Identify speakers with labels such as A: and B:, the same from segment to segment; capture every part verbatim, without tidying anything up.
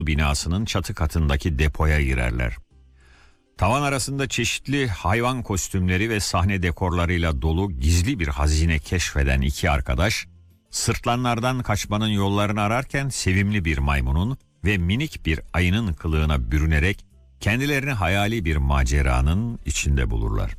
A: binasının çatı katındaki depoya girerler. Tavan arasında çeşitli hayvan kostümleri ve sahne dekorlarıyla dolu gizli bir hazine keşfeden iki arkadaş, sırtlanlardan kaçmanın yollarını ararken sevimli bir maymunun ve minik bir ayının kılığına bürünerek kendilerini hayali bir maceranın içinde bulurlar.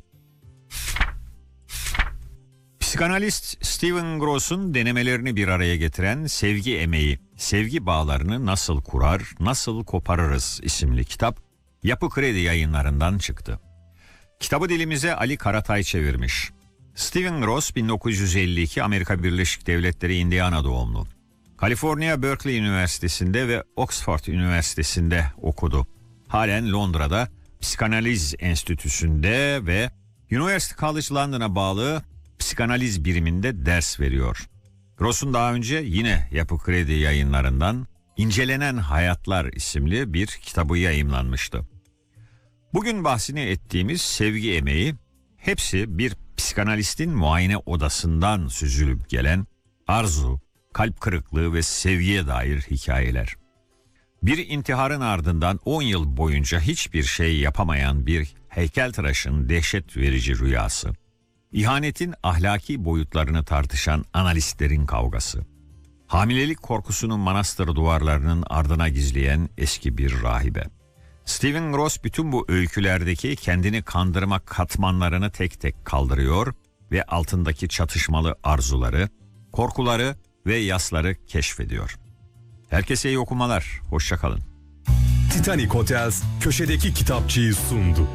A: Psikanalist Steven Gross'un denemelerini bir araya getiren Sevgi Emeği, Sevgi Bağlarını Nasıl Kurar, Nasıl Koparırız isimli kitap Yapı Kredi Yayınları'ndan çıktı. Kitabı dilimize Ali Karatay çevirmiş. Steven Gross bin dokuz yüz elli iki Amerika Birleşik Devletleri Indiana doğumlu. Kaliforniya Berkeley Üniversitesi'nde ve Oxford Üniversitesi'nde okudu. Halen Londra'da Psikanaliz Enstitüsü'nde ve University College London'a bağlı psikanaliz biriminde ders veriyor. Gross'un daha önce yine Yapı Kredi Yayınları'ndan İncelenen Hayatlar isimli bir kitabı yayımlanmıştı. Bugün bahsini ettiğimiz Sevgi Emeği, hepsi bir psikanalistin muayene odasından süzülüp gelen arzu, kalp kırıklığı ve sevgiye dair hikayeler. Bir intiharın ardından on yıl boyunca hiçbir şey yapamayan bir heykeltıraşın dehşet verici rüyası. İhanetin ahlaki boyutlarını tartışan analistlerin kavgası. Hamilelik korkusunu manastır duvarlarının ardına gizleyen eski bir rahibe. Steven Gross bütün bu öykülerdeki kendini kandırma katmanlarını tek tek kaldırıyor ve altındaki çatışmalı arzuları, korkuları ve yasları keşfediyor. Herkese iyi okumalar, hoşça kalın.
B: Titanic Hotels köşedeki kitapçıyı sundu.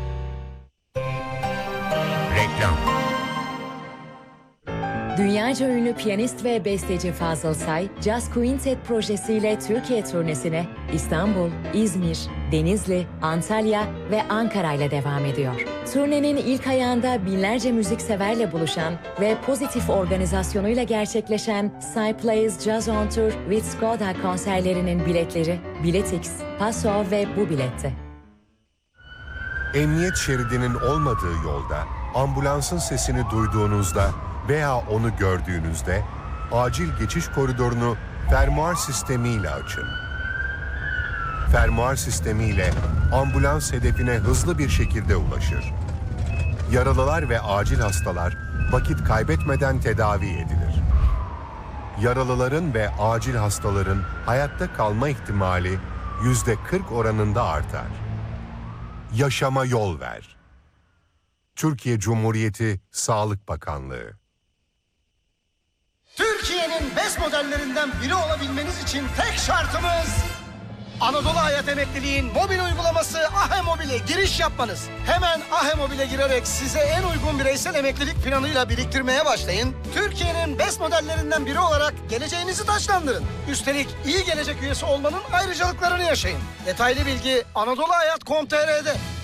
C: Reklam.
D: Dünyaca ünlü piyanist ve besteci Fazıl Say, Jazz Quintet projesiyle Türkiye turnesine İstanbul, İzmir, Denizli, Antalya ve Ankara ile devam ediyor. Turnenin ilk ayağında binlerce müzikseverle buluşan ve pozitif organizasyonuyla gerçekleşen Say Plays Jazz on Tour with Skoda konserlerinin biletleri Biletix, Paso ve bu bilette.
C: Emniyet şeridinin olmadığı yolda ambulansın sesini duyduğunuzda veya onu gördüğünüzde acil geçiş koridorunu fermuar sistemiyle açın. Fermuar sistemiyle ambulans hedefine hızlı bir şekilde ulaşır. Yaralılar ve acil hastalar vakit kaybetmeden tedavi edilir. Yaralıların ve acil hastaların hayatta kalma ihtimali yüzde kırk oranında artar. Yaşama yol ver. Türkiye Cumhuriyeti Sağlık Bakanlığı.
E: Türkiye'nin best modellerinden biri olabilmeniz için tek şartımız Anadolu Hayat Emekliliğin mobil uygulaması Ahe Mobil'e giriş yapmanız. Hemen Ahe Mobil'e girerek size en uygun bireysel emeklilik planıyla biriktirmeye başlayın. Türkiye'nin best modellerinden biri olarak geleceğinizi taçlandırın. Üstelik iyi gelecek üyesi olmanın ayrıcalıklarını yaşayın. Detaylı bilgi anadoluhayat nokta com nokta tr'de.